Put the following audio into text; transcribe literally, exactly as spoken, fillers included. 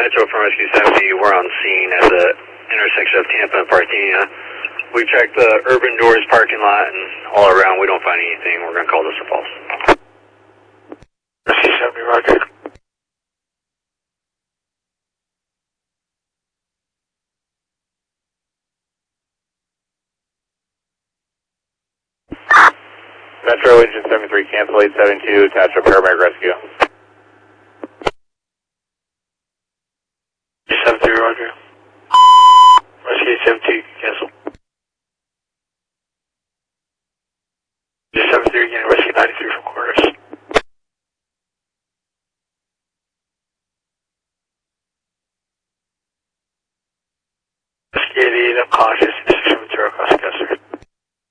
Metro from Rescue seventy. We're on scene at the intersection of Tampa and Parthenia. We checked the Urban Doors parking lot and all around. We don't find anything. We're going to call this a false. Rescue seventy, roger. Metro Engine seventy-three, cancel eight seven two, attach a paramedic rescue. seventy-three, roger. Rescue eight seven two, cancel. seventy-three, again, rescue ninety-three.